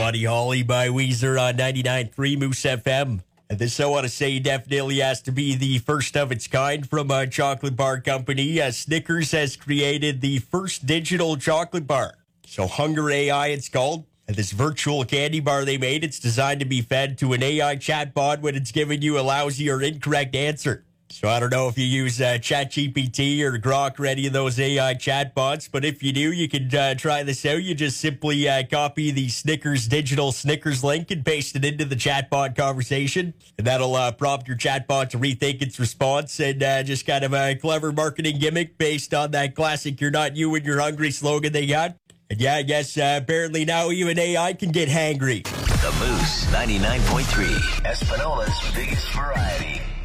Buddy Holly by Weezer on 99.3 Moose FM. And this, I want to say, definitely has to be the first of its kind from a chocolate bar company. Snickers has created the first digital chocolate bar. So Hunger AI, it's called. And this virtual candy bar they made, it's designed to be fed to an AI chatbot when it's giving you a lousy or incorrect answer. So I don't know if you use ChatGPT or Grok or any of those AI chatbots, but if you do, you can try this out. You just simply copy the Snickers digital Snickers link and paste it into the chatbot conversation. And that'll prompt your chatbot to rethink its response, and just kind of a clever marketing gimmick based on that classic "You're not you when you're hungry" slogan they got. And yeah, I guess apparently now even AI can get hangry. The Moose 99.3, Espanola's biggest variety.